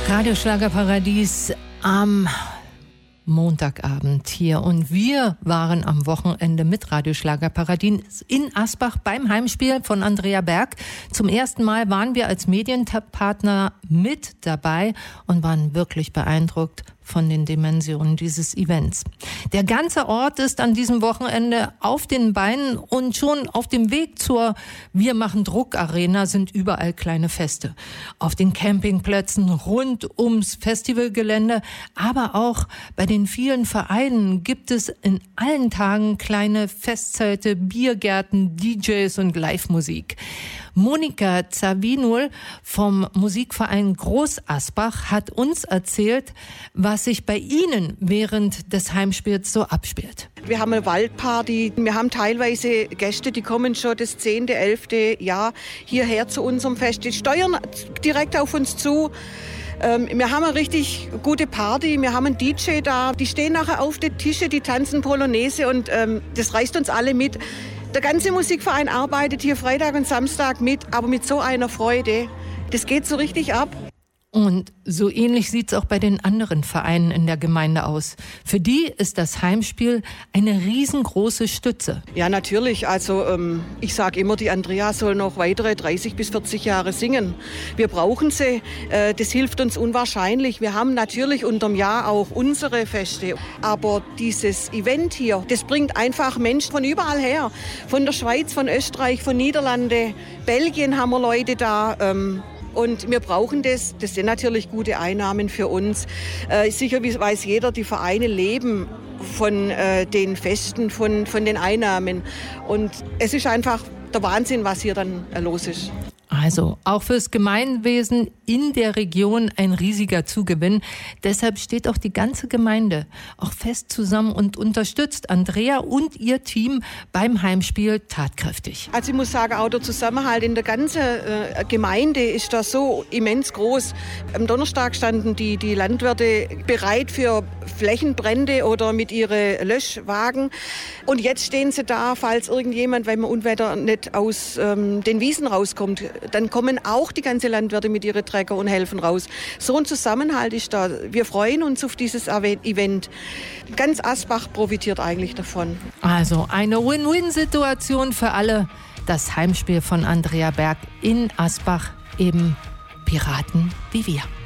Radio Schlagerparadies am Montagabend hier und wir waren am Wochenende mit Radio Schlagerparadies in Asbach beim Heimspiel von Andrea Berg. Zum ersten Mal waren wir als Medienpartner mit dabei und waren wirklich beeindruckt von den Dimensionen dieses Events. Der ganze Ort ist an diesem Wochenende auf den Beinen und schon auf dem Weg zur Wir machen Druck Arena sind überall kleine Feste. Auf den Campingplätzen rund ums Festivalgelände, aber auch bei den vielen Vereinen gibt es in allen Tagen kleine Festzelte, Biergärten, DJs und Live-Musik. Monika Zawinul vom Musikverein Groß Asbach hat uns erzählt, was sich bei Ihnen während des Heimspiels so abspielt. Wir haben eine Waldparty. Wir haben teilweise Gäste, die kommen schon das 10., 11. Jahr hierher zu unserem Fest. Die steuern direkt auf uns zu. Wir haben eine richtig gute Party, wir haben einen DJ da, die stehen nachher auf den Tischen, die tanzen Polonaise und das reißt uns alle mit. Der ganze Musikverein arbeitet hier Freitag und Samstag mit, aber mit so einer Freude. Das geht so richtig ab. Und so ähnlich sieht's auch bei den anderen Vereinen in der Gemeinde aus. Für die ist das Heimspiel eine riesengroße Stütze. Ja, natürlich. Also ich sage immer, die Andrea soll noch weitere 30 bis 40 Jahre singen. Wir brauchen sie. Das hilft uns unwahrscheinlich. Wir haben natürlich unterm Jahr auch unsere Feste. Aber dieses Event hier, das bringt einfach Menschen von überall her. Von der Schweiz, von Österreich, von Niederlande, Belgien haben wir Leute da. Und wir brauchen das. Das sind natürlich gute Einnahmen für uns. Sicher weiß jeder, die Vereine leben von den Festen, von den Einnahmen. Und es ist einfach der Wahnsinn, was hier dann los ist. Also auch fürs Gemeinwesen in der Region ein riesiger Zugewinn. Deshalb steht auch die ganze Gemeinde auch fest zusammen und unterstützt Andrea und ihr Team beim Heimspiel tatkräftig. Also ich muss sagen, auch der Zusammenhalt in der ganzen Gemeinde ist da so immens groß. Am Donnerstag standen die Landwirte bereit für Flächenbrände oder mit ihren Löschwagen. Und jetzt stehen sie da, falls irgendjemand, wenn man Unwetter nicht aus den Wiesen rauskommt, dann kommen auch die ganzen Landwirte mit ihren Trecker und helfen raus. So ein Zusammenhalt ist da. Wir freuen uns auf dieses Event. Ganz Asbach profitiert eigentlich davon. Also eine Win-Win-Situation für alle. Das Heimspiel von Andrea Berg in Asbach, eben Piraten wie wir.